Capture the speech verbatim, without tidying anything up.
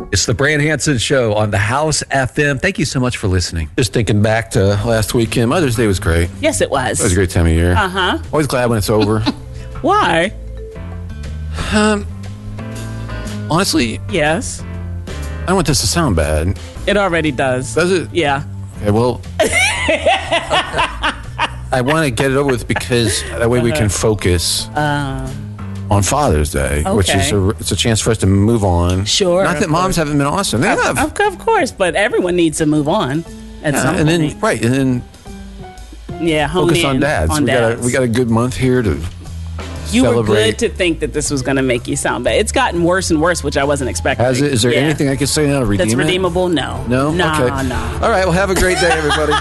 It's the Brand Hanson Show on the House F M. Thank you so much for listening. Just thinking back to last weekend, Mother's Day was great. Yes, it was. It was a great time of year. Uh-huh. Always glad when it's over. Why? Um, honestly, Yes. I don't want this to sound bad. It already does. Does it? Yeah. Okay, well, I want to get it over with because that way we can focus Uh, on Father's Day, which is okay. a, it's a chance for us to move on. Sure, Not that of moms course. haven't been awesome. They have. of, of course, but everyone needs to move on at Yeah, some and point. then right, and then yeah, hone focus in on dads. on we got a, dads. we got a good month here to You were celebrate. good to think that this was going to make you sound bad. It's gotten worse and worse, which I wasn't expecting. Has it? Is there Yeah. anything I can say now to redeem That's it? redeemable? No. No? No, Okay. no. All right. Well, have a great day, everybody.